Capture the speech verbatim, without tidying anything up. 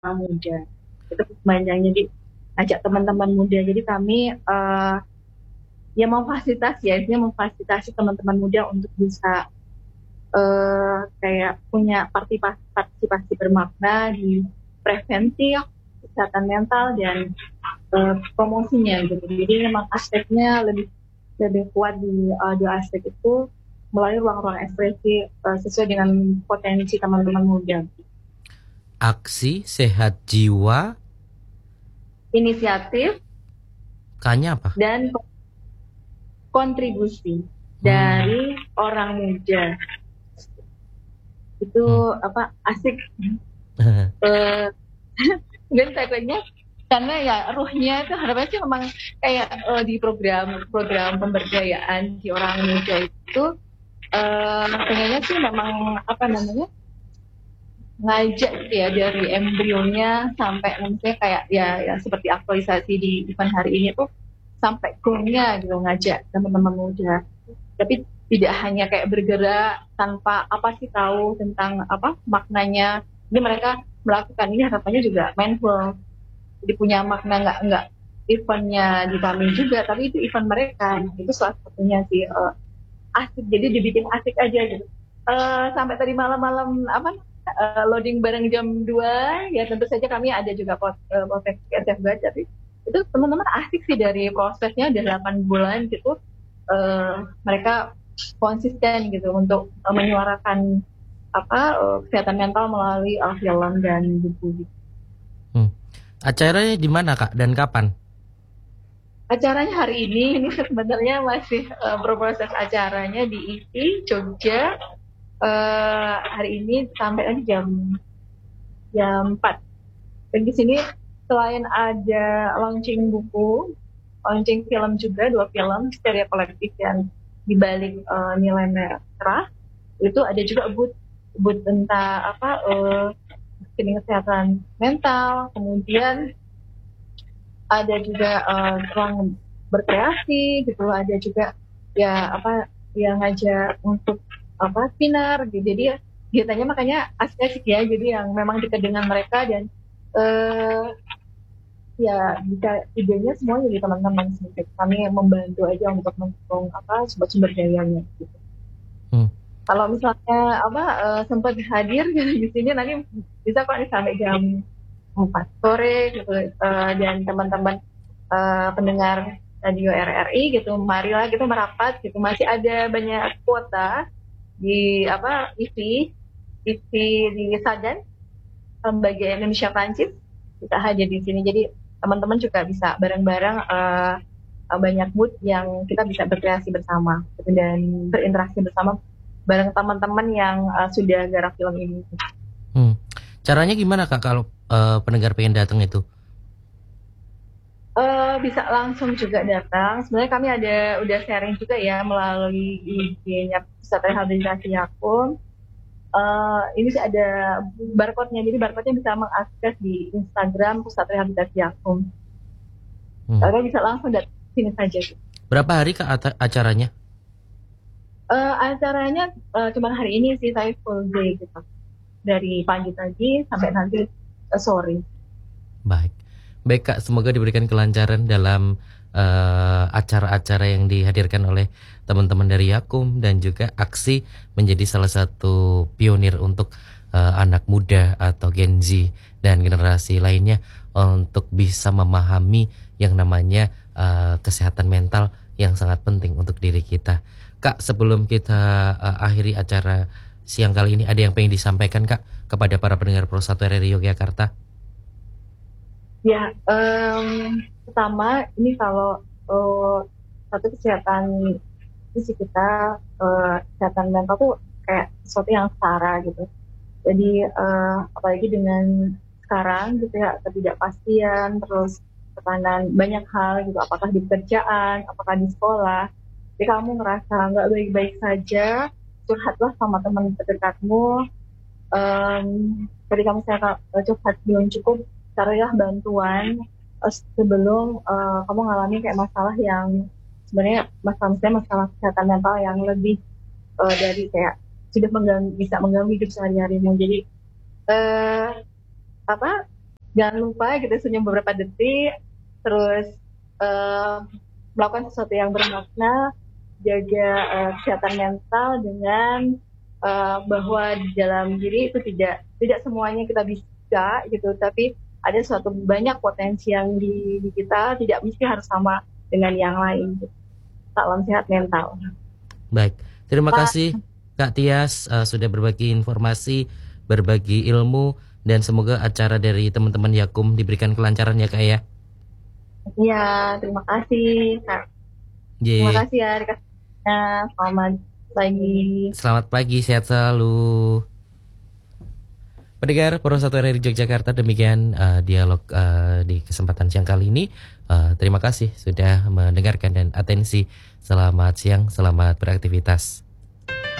muda. Itu kepanjangan, jadi ajak teman-teman muda. Jadi kami uh, ya memfasilitasi ya, intinya memfasilitasi teman-teman muda untuk bisa uh, kayak punya partisipasi, partisipasi bermakna di preventif, kesehatan mental dan uh, promosinya gitu. Jadi memang aspeknya lebih lebih kuat di uh, dua aspek itu melalui ruang-ruang ekspresi uh, sesuai dengan potensi teman-teman muda. Aksi sehat jiwa. Inisiatif K-nya apa? dan kontribusi Hmm. dari orang muda. Itu Hmm. apa asik. uh, dan takutnya karena ya ruhnya itu harapannya sih memang kayak uh, di program program pemberdayaan di orang muda itu uh, pengennya sih memang apa namanya ngajak gitu ya dari embrionya sampai mungkin kayak ya ya seperti aktualisasi di event hari ini tuh sampai core-nya gitu, ngajak teman-teman muda. Tapi tidak hanya kayak bergerak tanpa apa sih tahu tentang apa maknanya. Jadi mereka melakukan ini harapannya juga mindful. Jadi punya makna, nggak nggak eventnya di kami juga, tapi itu event mereka. Itu salah satunya sih uh, asik. Jadi dibikin asik aja gitu. Uh, sampai tadi malam-malam apa uh, loading bareng jam dua ya tentu saja kami ada juga pot, uh, potensi S F B, tapi itu teman-teman asik sih dari prosesnya udah delapan bulan gitu. Uh, mereka konsisten gitu untuk uh, menyuarakan apa uh, kesehatan mental melalui uh, film dan buku. Hmm. Acaranya di mana Kak dan kapan? Acaranya hari ini, ini sebenarnya masih uh, berproses acaranya di I P I Jogja. Uh, hari ini sampai nanti jam jam empat. Dan di sini selain ada launching buku, launching film juga, dua film Histeria Kolektif yang dibalik uh, nilai merah, itu ada juga booth booth tentang apa uh, kesehatan mental, kemudian ada juga uh, ruang berkreasi gitu, ada juga ya apa yang ngajak untuk apa seminar gitu. Jadi ya kegiatannya makanya asik ya, jadi yang memang dekat dengan mereka dan uh, ya bisa idenya semua jadi teman-teman sendiri. Kami membantu aja untuk mendukung apa sumber-sumber dayanya gitu. Hmm. Kalau misalnya apa uh, sempat hadir di sini nanti bisa kok nih sampai jam empat sore gitu uh, dan teman-teman uh, pendengar radio R R I gitu, marilah gitu merapat gitu, masih ada banyak kuota di apa I P I I P I di Sagan, Lembaga Indonesia Prancis, kita hadir di sini. Jadi teman-teman juga bisa bareng-bareng uh, banyak booth yang kita bisa berkreasi bersama gitu, dan berinteraksi bersama bareng teman-teman yang uh, sudah garap film ini. Hmm. Caranya gimana Kak kalau uh, pendengar pengen datang itu? Uh, bisa langsung juga datang. Sebenarnya kami ada udah sharing juga ya melalui I G-nya Pusat Rehabilitasi Yakum. Uh, ini sih ada barcode-nya, jadi barcode-nya bisa mengakses di Instagram Pusat Rehabilitasi Yakum. Hmm. Kalian bisa langsung datang sini saja. Berapa hari Kak acaranya? Uh, acaranya uh, cuma hari ini sih, saya full day gitu. Dari pagi-pagi sampai nanti uh, sore. Baik. Baik Kak, semoga diberikan kelancaran dalam uh, acara-acara yang dihadirkan oleh teman-teman dari Yakum, dan juga aksi menjadi salah satu pionir untuk uh, anak muda atau Gen Z dan generasi lainnya untuk bisa memahami yang namanya uh, kesehatan mental yang sangat penting untuk diri kita. Kak, sebelum kita uh, akhiri acara siang kali ini, ada yang pengen disampaikan Kak kepada para pendengar Pro satu R R I Yogyakarta? Ya, um, pertama ini kalau uh, satu kesehatan fisik kita, uh, kesehatan mental tuh kayak sesuatu yang setara gitu. Jadi uh, apalagi dengan sekarang gitu ya, ketidakpastian, terus tekanan banyak hal gitu, apakah di pekerjaan, apakah di sekolah. Jadi kamu ngerasa nggak baik-baik saja, curhatlah sama teman terdekatmu. Um, Ketika kamu saya curhat belum cukup, carilah bantuan uh, sebelum uh, kamu ngalami kayak masalah yang sebenarnya masalah masalah kesehatan mental yang lebih uh, dari kayak sudah mengganggu, bisa mengganggu hidup sehari-harimu. Jadi uh, apa jangan lupa gitu senyum beberapa detik, terus uh, melakukan sesuatu yang bermakna, jaga uh, kesehatan mental dengan uh, bahwa di dalam diri itu tidak tidak semuanya kita bisa gitu, tapi ada suatu banyak potensi yang di, di kita, tidak mesti harus sama dengan yang lain. Gitu. Salam sehat mental. Baik, terima kasih Kak Tias uh, sudah berbagi informasi, berbagi ilmu, dan semoga acara dari teman-teman Yakum diberikan kelancaran ya Kak ya. Iya, terima kasih Kak. Ye. Terima kasih ya, selamat pagi. Selamat pagi, sehat selalu. Pendengar Pro satu R R I Yogyakarta, demikian uh, dialog uh, di kesempatan siang kali ini. Uh, terima kasih sudah mendengarkan dan atensi. Selamat siang, selamat beraktivitas.